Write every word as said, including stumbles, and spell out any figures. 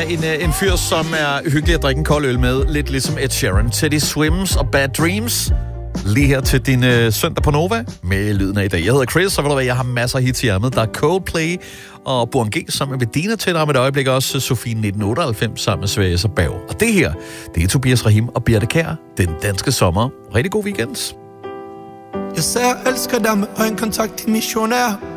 en, en fyr, som er hyggelig at drikke en kold øl med. Lidt ligesom Ed Sheeran. Teddy Swims og Bad Dreams. Lige her til din øh, søndag på Nova med lyden af i dag. Jeg hedder Chris, og ved du hvad, jeg har masser af hits i ærmet. Der er Coldplay og Burhan G sammen med Medina til dig om et øjeblik. Også Sofie nitten otteoghalvfems sammen med Svæs og Bav. Og det her, det er Tobias Rahim og Birte Kjær. Den danske sommer. Rigtig god weekend. Jeg sagde, jeg elsker dig med øjenkontakt i missionær.